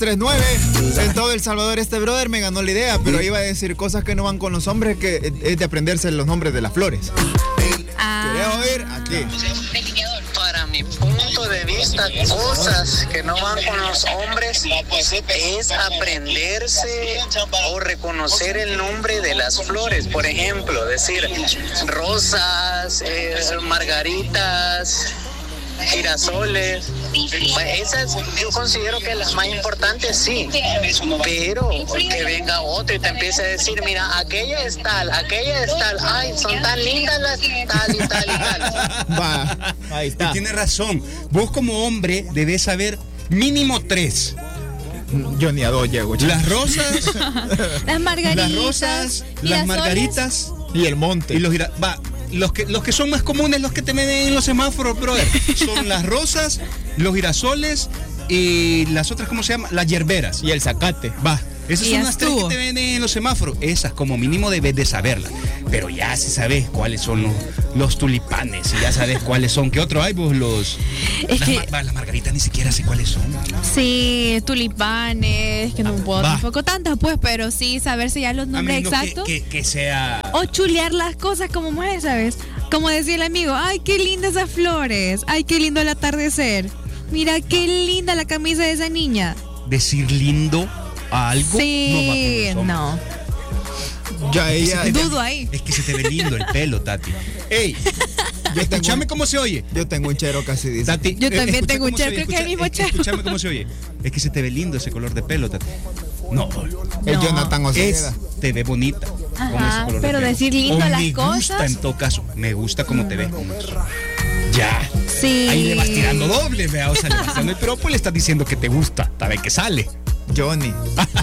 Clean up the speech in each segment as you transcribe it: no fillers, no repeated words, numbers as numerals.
3-9. En todo El Salvador este brother me ganó la idea, pero iba a decir cosas que no van con los hombres, que es de aprenderse los nombres de las flores. Quería oír aquí. Para mi punto de vista, cosas que no van con los hombres es aprenderse o reconocer el nombre de las flores. Por ejemplo, decir rosas, margaritas, girasoles. Esas yo considero que las más importantes sí, pero que venga otro y te empiece a decir, mira, aquella es tal, ay, son tan lindas las tal y tal y tal. Va, ahí está. Y tienes razón, vos como hombre debes saber mínimo 3. Yo ni a 2 llego. Las rosas, Las margaritas. las rosas, las girasoles. margaritas Y el monte. y los que son más comunes, los que te venden en los semáforos, brother, son las rosas, los girasoles y las otras, ¿cómo se llama? Las yerberas. Y el zacate. Va, esas Y son ya las 3 que estuvo. te venden en los semáforos. Esas como mínimo debes de saberlas. Pero ya si sabes cuáles son los tulipanes, y ya sabes cuáles son. ¿Qué otro hay? Pues las margaritas ni siquiera sé cuáles son. Sí, tulipanes, que no puedo Va. tampoco tantas, pues, pero sí saberse ya los nombres A menos exactos. que sea... O chulear las cosas como mujer, ¿sabes? Como decía el amigo, ay, qué lindas esas flores, ay, qué lindo el atardecer. Mira, qué linda la camisa de esa niña. Decir lindo a algo Sí, no va con los hombres. no. Ya ella. Dudo ahí. Es que se te ve lindo el pelo, Tati. Ey, escúchame cómo se oye. Yo tengo un chero casi dice. Tati, Yo también escucha tengo un cómo se chero, oye, creo que es el mismo chero. Escúchame cómo se oye. Es que se te ve lindo ese color de pelo, Tati. No, El No. Jonathan Ojeda. te ve bonita. con ese Ajá, color de pero pelo. decir lindo O las me gusta cosas. en todo caso. Me gusta cómo te ves con eso. Ya. Sí. Ahí le vas tirando doble, vea. O sea, le vas tirando el piropo y le estás diciendo que te gusta. Tal que sale. Johnny.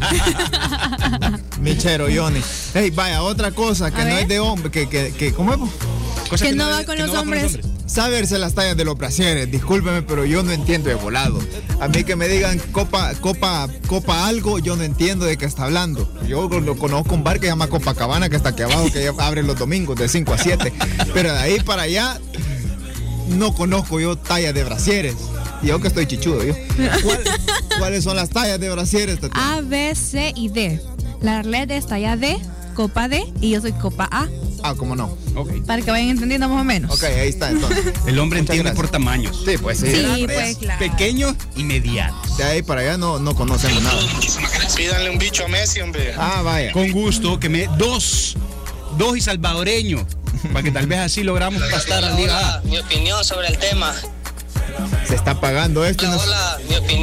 Michero, Johnny. Hey, vaya, otra cosa que A no ver. es de hombre, que ¿cómo es? Cosa Que no va con los hombres. Saberse las tallas de los brasieres. Discúlpeme, pero yo no entiendo de volado. A mí que me digan copa algo, yo no entiendo de qué está hablando. Yo lo conozco un bar que se llama Copacabana, que está aquí abajo, que abre los domingos de 5 a 7. Pero de ahí para allá no conozco yo tallas de brasieres. Y yo que estoy chichudo, yo. ¿Cuáles son las tallas de brasieres, Tati? A, B, C y D. La Arlette es talla D, copa D y yo soy copa A. Ah, ¿cómo no? Ok. Para que vayan entendiendo más o menos. Ok, ahí está entonces. El hombre Muchas entiende gracias. por tamaños. Sí, pues sí. Sí, pues claro. Pequeños y medianos. De ahí para allá no conocemos nada. Pídanle un bicho a Messi, hombre. Ah, vaya. Con gusto, que me... Dos y salvadoreño. Para que tal vez así logramos pasar al día. Mi opinión sobre el tema. Se está pagando esto. y no- Mi opinión.